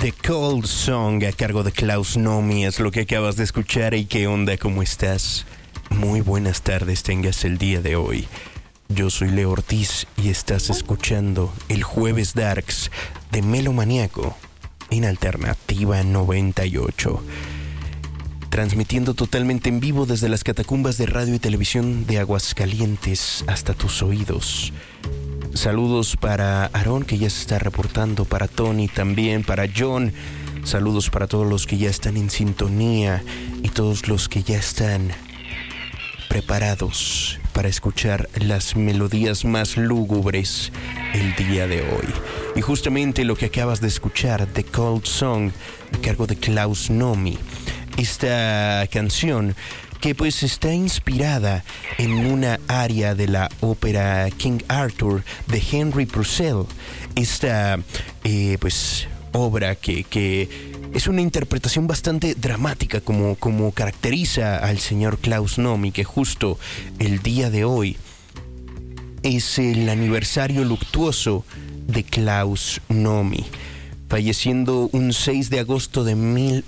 The Cold Song a cargo de Klaus Nomi es lo que acabas de escuchar. ¿Y qué onda? ¿Cómo estás? Muy buenas tardes tengas el día de hoy. Yo soy Leo Ortiz y estás escuchando el Jueves Darks de Melomaniaco en Alternativa 98. Transmitiendo totalmente en vivo desde las catacumbas de radio y televisión de Aguascalientes hasta tus oídos. Saludos para Aarón, que ya se está reportando, para Tony también, para John. Saludos para todos los que ya están en sintonía y todos los que ya están preparados para escuchar las melodías más lúgubres el día de hoy. Y justamente lo que acabas de escuchar, The Cold Song, a cargo de Klaus Nomi. Esta canción que pues está inspirada en una aria de la ópera King Arthur de Henry Purcell. Esta pues obra que es una interpretación bastante dramática como caracteriza al señor Klaus Nomi, que justo el día de hoy es el aniversario luctuoso de Klaus Nomi, falleciendo un 6 de agosto de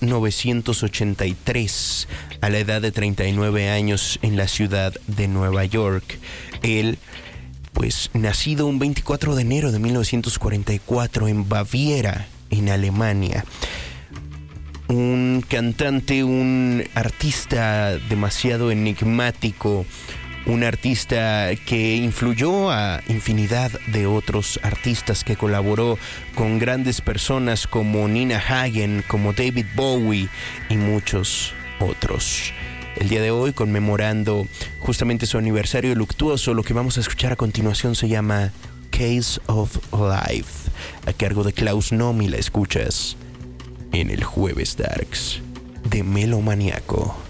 1983 a la edad de 39 años en la ciudad de Nueva York. Él, pues, nacido un 24 de enero de 1944 en Baviera, en Alemania. Un cantante, un artista demasiado enigmático, un artista que influyó a infinidad de otros artistas, que colaboró con grandes personas como Nina Hagen, como David Bowie y muchos otros. El día de hoy, conmemorando justamente su aniversario luctuoso, lo que vamos a escuchar a continuación se llama Case of Life, a cargo de Klaus Nomi. La escuchas en el Jueves Darks de Melomaniaco.